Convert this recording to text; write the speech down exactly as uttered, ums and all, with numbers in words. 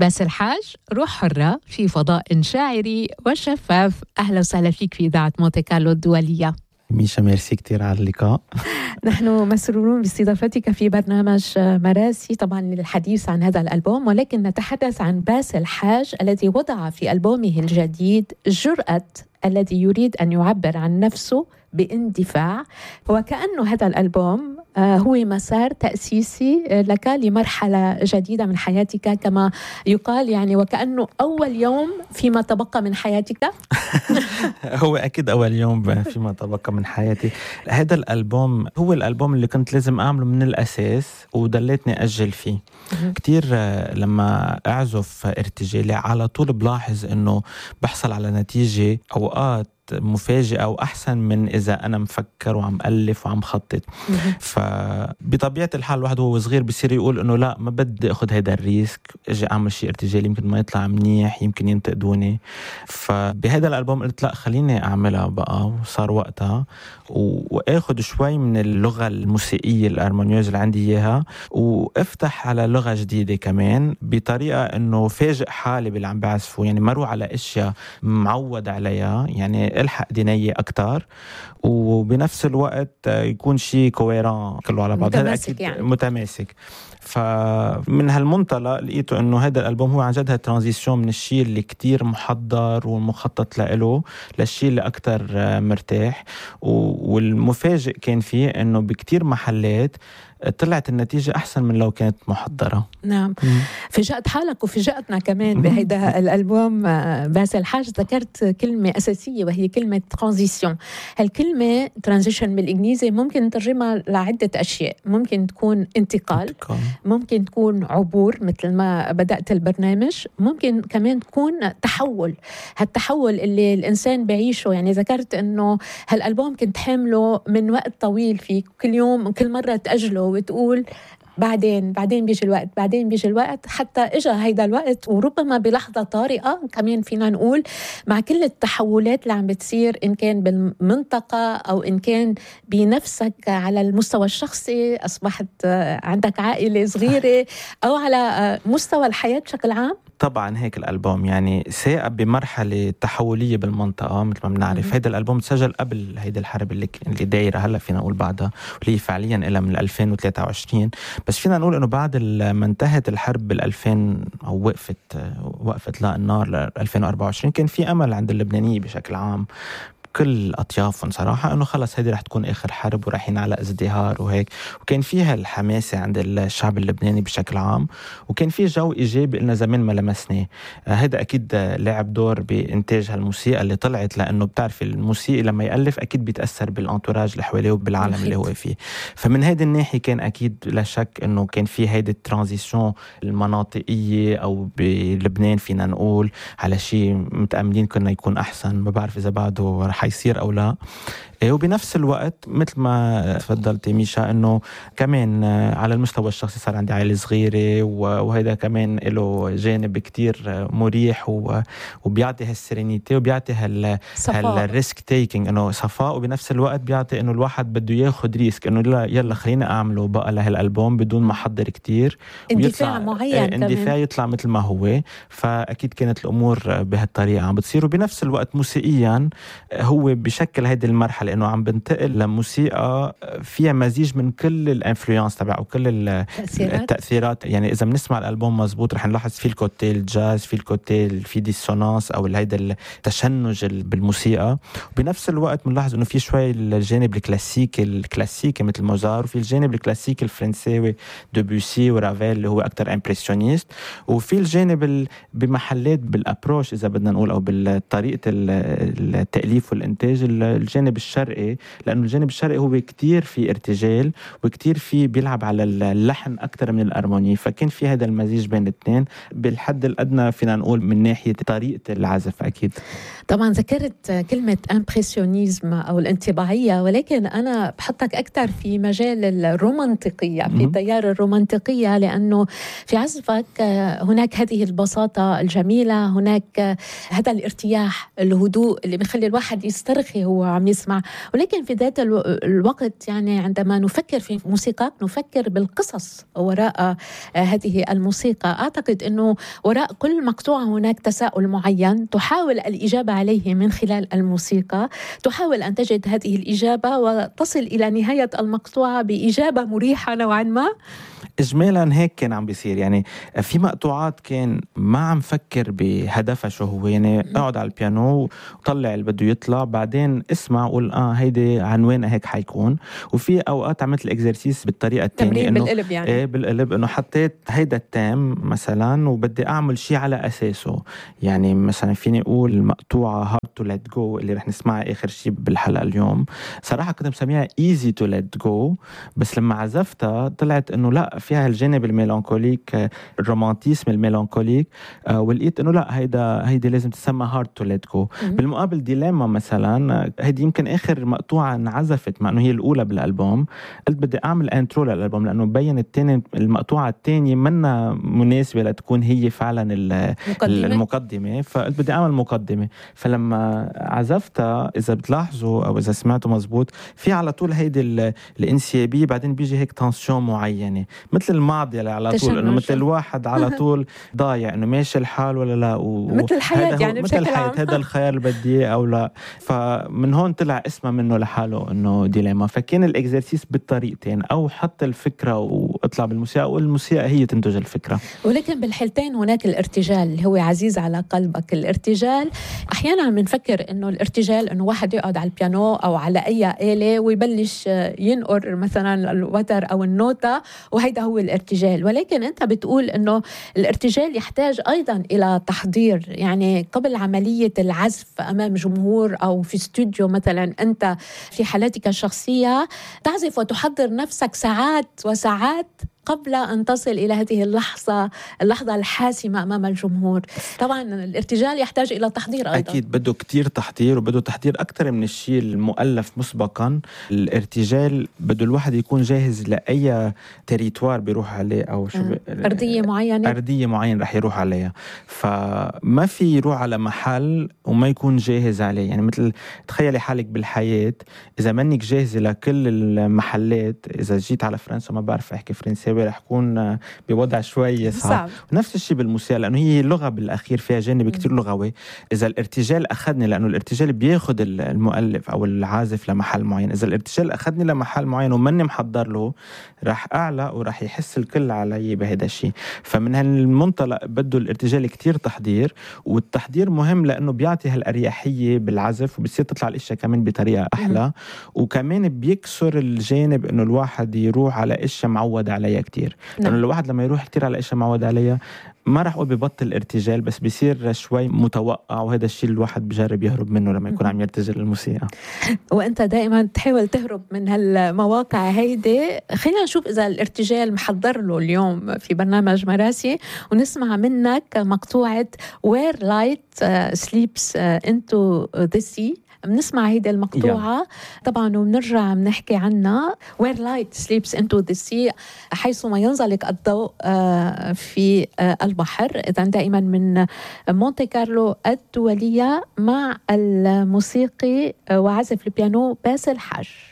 باسل حاج، روح حرة في فضاء شاعري وشفاف. أهلا وسهلا فيك في إذاعة مونتي كارلو الدولية. ميشا، ميرسي كتير على اللقاء. نحن مسرورون باستضافتك في برنامج مراسي، طبعا للحديث عن هذا الألبوم، ولكن نتحدث عن باسل حاج الذي وضع في ألبومه الجديد جرأة الذي يريد أن يعبر عن نفسه باندفاع. وكأنه هذا الألبوم هو مسار تأسيسي لك لمرحلة جديدة من حياتك كما يقال، يعني وكأنه أول يوم فيما تبقى من حياتك. هو أكيد أول يوم فيما تبقى من حياتي. هذا الألبوم هو الألبوم اللي كنت لازم أعمله من الأساس ودلتني أجل فيه كتير. لما أعزف ارتجالي على طول بلاحظ أنه بحصل على نتيجة أوقات مفاجئة وأحسن من إذا أنا مفكر وعم ألف وعم خطط. فبطبيعة الحال الواحد وهو صغير بصير يقول إنه لا، ما بدي أخذ هيدا الريسك، أجي أعمل شيء ارتجالي يمكن ما يطلع منيح، يمكن ينتقدوني. فبهذا الألبوم قلت لا، خليني أعملها بقى، وصار وقتها وأخذ شوي من اللغة الموسيقية الأرمونيوز اللي عندي إياها، وأفتح على لغة جديدة كمان بطريقة إنه فاجئ حالي باللي عم بعزفه. يعني مروا على أشياء معود عليها، يعني الحق دينية أكتر، وبنفس الوقت يكون شيء كويران كله على بعض، هذا أكيد يعني متماسك. فمن هالمنطلق لقيته إنه هذا الألبوم هو عن جد هالترانزيشن من الشيء اللي كتير محضر والمخطط له للشيء اللي أكتر مرتاح. والمفاجئ كان فيه إنه بكتير محلات طلعت النتيجة أحسن من لو كانت محضرة. نعم. فجأت حالك وفجأتنا كمان بهيدا الألبوم باسل حاج. ذكرت كلمة أساسية وهي كلمة ترانزيشن. هالكلمة ترانزيشن بالإنجليزي ممكن نترجمها لعدة أشياء. ممكن تكون انتقال, انتقال. ممكن تكون عبور مثل ما بدأت البرنامج. ممكن كمان تكون تحول. هالتحول اللي الإنسان بعيشه. يعني ذكرت أنه هالألبوم كنت حامله من وقت طويل، في كل يوم كل مرة تأجله وتقول بعدين بعدين بيجي الوقت بعدين بيجي الوقت حتى إجا هيدا الوقت، وربما بلحظة طارئة كمان فينا نقول، مع كل التحولات اللي عم بتصير إن كان بالمنطقة أو إن كان بنفسك على المستوى الشخصي، أصبحت عندك عائلة صغيرة، أو على مستوى الحياة بشكل عام. طبعا هيك الألبوم يعني ساق بمرحلة تحولية بالمنطقة مثل ما بنعرف. هيدا الألبوم تسجل قبل هيدا الحرب اللي اللي دايرة هلا فينا نقول بعدها، واللي فعليا إلها من ألفين وثلاثة وعشرين. بس فينا نقول إنه بعد ما انتهت الحرب بالألفين أو وقفت وقفت لا النار ل ألفين وأربعة وعشرين، كان في أمل عند اللبنانيين بشكل عام كل أطيافهم صراحة إنه خلص هذه رح تكون آخر حرب ورايحين على ازدهار وهيك. وكان فيها الحماسة عند الشعب اللبناني بشكل عام، وكان فيه جو إيجابي لنا زمان ما لمسناه. هذا أكيد لعب دور بإنتاج هالموسيقى اللي طلعت، لأنه بتعرف الموسيقى لما يألف أكيد بيتأثر بالأنتوراج اللي حواليه وبالعالم اللي هو فيه. فمن هذه الناحية كان أكيد لا شك إنه كان فيه هيدا الترانزيشن المناطقية، أو بلبنان فينا نقول على شيء متأملين كنا يكون أحسن. ما بعرف إذا بعده حيصير أو لا. وبنفس الوقت مثل ما تفضلت ميشا إنه كمان على المستوى الشخصي صار عندي عائلة صغيرة، وهذا كمان له جانب كتير مريح وبيعطي هالسيرينيتي وبيعطي هال هالريسك تيكينج، إنه صفاء، وبنفس الوقت بيعطي إنه الواحد بده ياخد ريسك إنه لا يلا خلينا أعمله بقى لهالألبوم بدون ما أحضر كتير، اندفاع معين، اندفاع يطلع مثل ما هو. فأكيد كانت الأمور بهالطريقة عم بتصير. وبنفس الوقت موسيقيا هو بشكل هيدي المرحلة إنه عم بنتقل لموسيقى فيها مزيج من كل الانفلونس تبع وكل التأثيرات. التأثيرات. يعني إذا بنسمع الألبوم مزبوط رح نلاحظ في الكوتيل الجاز، في الكوتيل في ديسونانس أو هيدا التشنج بالموسيقى. وبنفس الوقت بنلاحظ إنه في شوي الجانب الكلاسيكي الكلاسيكي مثل موزار، وفي الجانب الكلاسيكي الفرنساوي دوبوسي ورافيل اللي هو أكتر إمبرسيونيست، وفي الجانب بمحلات بالأبروش إذا بدنا نقول أو بالطريقة التأليف والإنتاج الجانب الشرقي، لأنه الجانب الشرقي هو كتير في ارتجال وكتير في بيلعب على اللحن أكتر من الأرموني. فكان في هذا المزيج بين الاثنين بالحد الأدنى فينا نقول من ناحية طريقة العزف. أكيد طبعا ذكرت كلمة إمبرسيونيزم أو الانطباعية، ولكن أنا بحطك أكتر في مجال الرومانتيقية، في تيار الرومانتيقية، لأنه في عزفك هناك هذه البساطة الجميلة، هناك هذا الارتياح، الهدوء اللي بيخلي الواحد يسترخي هو عم يسمع ولكن في ذات الوقت يعني عندما نفكر في موسيقى نفكر بالقصص وراء هذه الموسيقى. أعتقد أنه وراء كل مقطوعة هناك تساؤل معين تحاول الإجابة عليه من خلال الموسيقى، تحاول أن تجد هذه الإجابة وتصل إلى نهاية المقطوعة بإجابة مريحة نوعا ما. إجمالا هيك كان عم بيصير. يعني في مقطوعات كان ما عم فكر بهدفها شو هو، يعني اقعد على البيانو وطلع اللي بده يطلع، بعدين اسمع قول اه هيدي عنوانها هيك حيكون. وفي اوقات عملت الاكزرسيس بالطريقه الثانيه، انه بالقلب يعني ايه بالقلب، انه حطيت هيدا التام مثلا وبدي اعمل شيء على اساسه. يعني مثلا فيني اقول المقطوعه هارد تو ليت جو اللي رح نسمعها اخر شيء بالحلقه اليوم، صراحه كنت مسميها ايزي تو ليت جو، بس لما عزفتها طلعت انه لا فيها الجانب الميلانكوليك، الرومانتيسم الميلانكوليك، آه ولقيت انه لا هيدا هيدي لازم تسمى هارد تو ليت جو. بالمقابل ديليما مثلا هيدي يمكن اخر مقطوعه انعزفت مع انه هي الاولى بالالبوم، قلت بدي اعمل انترو للالبوم لانه مبين الثاني المقطوعه الثانيه منا مناسبه لتكون هي فعلا مقدمة. المقدمه، فقلت بدي اعمل مقدمه. فلما عزفتها اذا بتلاحظوا او اذا سمعتوا مزبوط في على طول هيدي الانسيابيه، بعدين بيجي هيك تنسيون معينه مثل الماضي على طول، انه مثل الواحد على طول ضايع انه ماشي الحال ولا لا، و... مثل الحياه يعني مثل الحياه هذا الخيار اللي بدي اياه او لا. فمن هون طلع اسمه منه لحاله انه ديليما. فكان الاكزرسيس بالطريقتين، او حط الفكره واطلع بالموسيقى والموسيقى هي تنتج الفكره. ولكن بالحالتين هناك الارتجال اللي هو عزيز على قلبك. الارتجال احيانا بنفكر انه الارتجال انه واحد يقعد على البيانو او على اي آلة ويبلش ينقر مثلا الوتر او النوتة وهيدا هو الارتجال، ولكن انت بتقول انه الارتجال يحتاج ايضا الى تحضير. يعني قبل عملية العزف امام جمهور او في استوديو مثلا، انت في حالتك الشخصية تعزف وتحضر نفسك ساعات وساعات قبل أن تصل إلى هذه اللحظة اللحظة الحاسمة أمام الجمهور. طبعا الارتجال يحتاج إلى تحضير أيضا. أكيد بده كتير تحضير، وبده تحضير أكتر من الشيء المؤلف مسبقا. الارتجال بده الواحد يكون جاهز لأي تريتوار بيروح عليه أو شو ب... أرضية معينة أرضية معينة رح يروح عليها. فما في يروح على محل وما يكون جاهز عليه. يعني مثل تخيلي حالك بالحياة إذا منك جاهزة لكل المحلات، إذا جيت على فرنسا ما بعرف أحكي فرنسي رح يكون بوضع شوي صعب. صعب. نفس الشيء بالموسيقى لأنه هي اللغة بالأخير فيها جانب كتير لغوي. إذا الارتجال أخذني، لأنه الارتجال بياخد المؤلف أو العازف لمحل معين، إذا الارتجال أخذني لمحل معين ومني محضر له رح أعلى ورح يحس الكل علي بهذا الشيء. فمن هالمنطلق بده الارتجال كتير تحضير، والتحضير مهم لأنه بيعطي هالأريحية بالعزف وبصير تطلع الأشياء كمان بطريقة أحلى. وكمان بيكسر الجانب إنه الواحد يروح على أشياء معود عليها كتير. لأنه نعم. الواحد لما يروح كتير على أشياء معود عليها ما رح أقول ببطل ارتجال، بس بيصير شوي متوقع، وهذا الشيء الواحد بجرب يهرب منه لما يكون عم يرتجل الموسيقى. وأنت دائما تحاول تهرب من هالمواقع هيدي. خلينا نشوف إذا الارتجال محضر له اليوم في برنامج مراسي، ونسمع منك مقطوعة Where Light Sleeps Into the Sea. بنسمع هيدي المقطوعة يعني. طبعا وبنرجع بنحكي عنها. Where Light Sleeps Into the Sea، حيثما ينزلق الضوء في البحر. إذن دائما من مونتي كارلو الدولية مع الموسيقي وعازف البيانو باسل حاج.